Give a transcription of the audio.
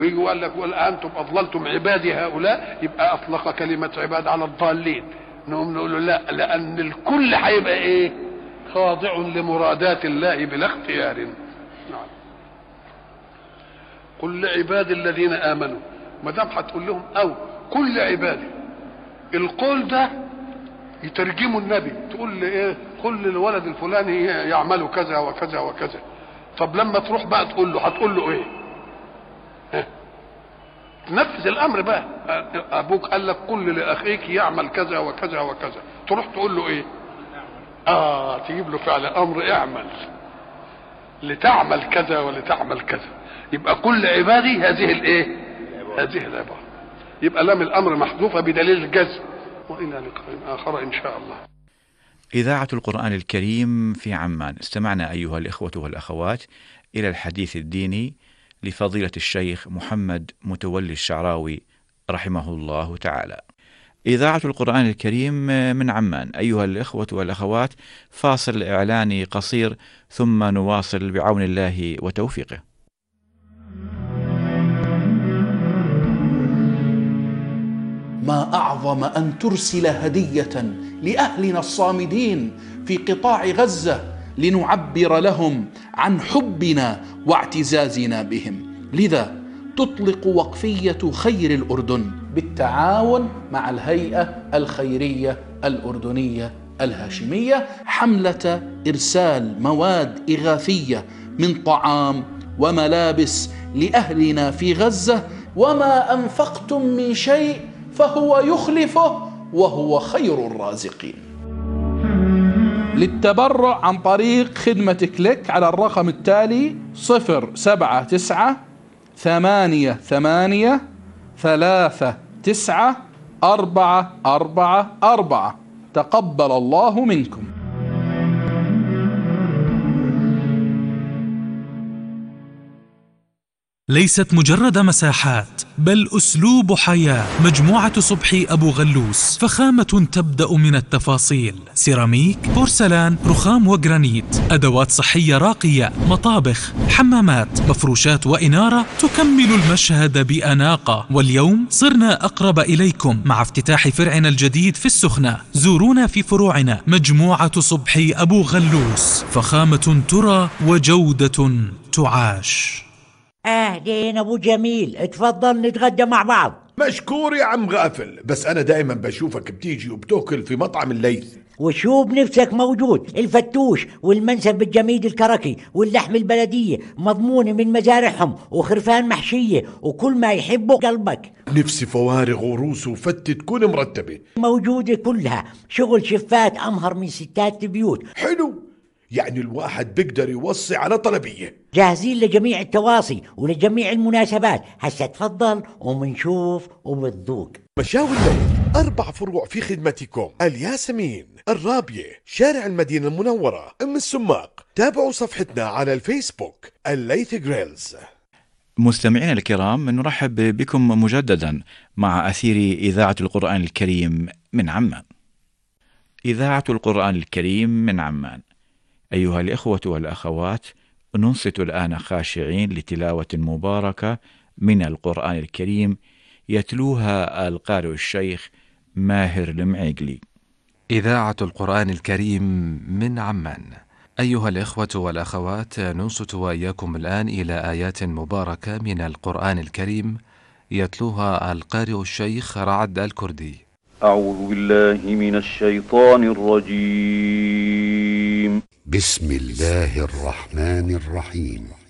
ويجي وقال لك أنتم أضللتم عبادي هؤلاء، يبقى أطلق كلمة عباد على الضالين. نقوم نقول له لا، لأن الكل هيبقى إيه؟ خاضع لمرادات الله بلا اختيار. نعم. قل لعبادي الذين آمنوا، ما دام هتقول لهم أو كل عبادي، القول ده يترجمه النبي، تقول لي إيه؟ قل للولد الفلاني يعمل كذا وكذا وكذا. طب لما تروح بقى تقول له، هتقول له إيه؟ تنفذ الامر بقى. ابوك قال لك قل لاخيك يعمل كذا وكذا وكذا، تروح تقول له ايه؟ تجيب له فعل امر، اعمل لتعمل كذا ولتعمل كذا. يبقى كل عبادي هذه الايه؟ هذه العباره. يبقى لام الامر محذوفه بدليل الجزم. والى لقاء اخر ان شاء الله. إذاعة القرآن الكريم في عمان. استمعنا أيها الإخوة والأخوات إلى الحديث الديني لفضيلة الشيخ محمد متولي الشعراوي رحمه الله تعالى. إذاعة القرآن الكريم من عمان. أيها الإخوة والأخوات، فاصل إعلاني قصير ثم نواصل بعون الله وتوفيقه. ما أعظم أن ترسل هدية لأهلنا الصامدين في قطاع غزة لنعبر لهم عن حبنا واعتزازنا بهم. لذا تطلق وقفية خير الأردن بالتعاون مع الهيئة الخيرية الأردنية الهاشمية حملة إرسال مواد إغاثية من طعام وملابس لأهلنا في غزة، وما أنفقتم من شيء فهو يخلفه وهو خير الرازقين. للتبرع عن طريق خدمة كليك على الرقم التالي 07938399444. تقبل الله منكم. ليست مجرد مساحات بل أسلوب حياة. مجموعة صبحي أبو غلوس، فخامة تبدأ من التفاصيل: سيراميك، بورسلان، رخام وجرانيت، أدوات صحية راقية، مطابخ، حمامات، مفروشات وإنارة تكمل المشهد بأناقة. واليوم صرنا أقرب إليكم مع افتتاح فرعنا الجديد في السخنة. زورونا في فروعنا. مجموعة صبحي أبو غلوس، فخامة ترى وجودة تعاش. أهلين أبو جميل، اتفضل نتغدى مع بعض. مشكور يا عم غافل، بس أنا دائما بشوفك بتيجي وبتاكل في مطعم الليث. وشو بنفسك موجود، الفتوش والمنسف الجميد الكركي واللحم البلدية مضمونة من مزارعهم، وخرفان محشية، وكل ما يحبه قلبك. نفسي فوارغ وروس وفتة تكون مرتبة موجودة كلها. شغل شفات أمهر من ستات البيوت. حلو، يعني الواحد بيقدر يوصي على طلبية. جاهزين لجميع التواصي ولجميع المناسبات. هسا تفضل ومنشوف وبتذوق. مشاوي الليث 4 فروع في خدمتكم: الياسمين، الرابية، شارع المدينة المنورة، أم السماق. تابعوا صفحتنا على الفيسبوك الليث جريلز. مستمعينا الكرام، نرحب بكم مجددا مع أثير إذاعة القرآن الكريم من عمان. إذاعة القرآن الكريم من عمان. أيها الإخوة والأخوات، ننصت الآن خاشعين لتلاوة مباركة من القرآن الكريم يتلوها القارئ الشيخ ماهر المعيقلي. إذاعة القرآن الكريم من عمان. أيها الإخوة والأخوات، ننصت وإياكم الآن إلى آيات مباركة من القرآن الكريم يتلوها القارئ الشيخ رعد الكردي. أعوذ بالله من الشيطان الرجيم. بسم الله الرحمن الرحيم.